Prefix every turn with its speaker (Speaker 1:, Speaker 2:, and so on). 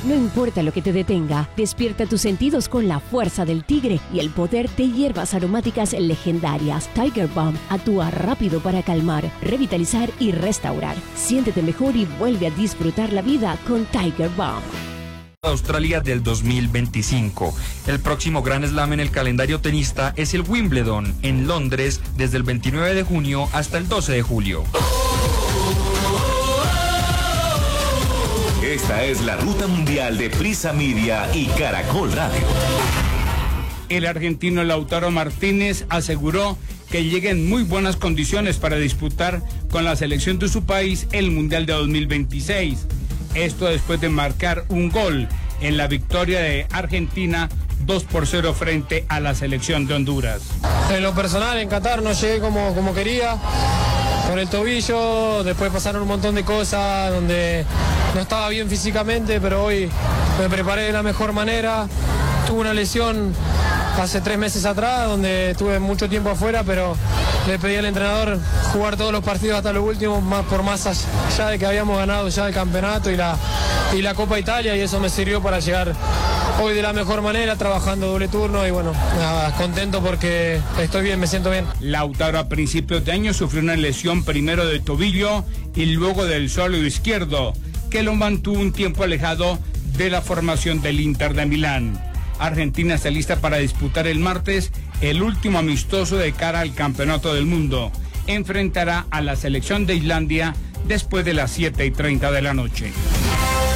Speaker 1: No importa lo que te detenga, despierta tus sentidos con la fuerza del tigre y el poder de hierbas aromáticas legendarias. Tiger Balm actúa rápido para calmar, revitalizar y restaurar. Siéntete mejor y vuelve a disfrutar la vida con Tiger Balm.
Speaker 2: Australia del 2025. El próximo Grand Slam en el calendario tenista es el Wimbledon en Londres desde el 29 de junio hasta el 12 de julio.
Speaker 3: Esta es la ruta mundial de Prisa Media y Caracol Radio.
Speaker 4: El argentino Lautaro Martínez aseguró que llega en muy buenas condiciones para disputar con la selección de su país el Mundial de 2026. Esto después de marcar un gol en la victoria de Argentina 2-0 frente a la selección de Honduras.
Speaker 5: En lo personal, en Qatar no llegué como quería, por el tobillo, después pasaron un montón de cosas donde no estaba bien físicamente, pero hoy me preparé de la mejor manera. Tuve una lesión hace 3 meses atrás, donde estuve mucho tiempo afuera, pero le pedí al entrenador jugar todos los partidos hasta lo último, más allá de que habíamos ganado ya el campeonato y la Copa Italia, y eso me sirvió para llegar hoy de la mejor manera, trabajando doble turno y bueno, nada, contento porque estoy bien, me siento bien.
Speaker 4: Lautaro a principios de año sufrió una lesión primero de tobillo y luego del sólido izquierdo, que lo mantuvo un tiempo alejado de la formación del Inter de Milán. Argentina está lista para disputar el martes el último amistoso de cara al Campeonato del Mundo. Enfrentará a la selección de Islandia después de las 7:30 de la noche.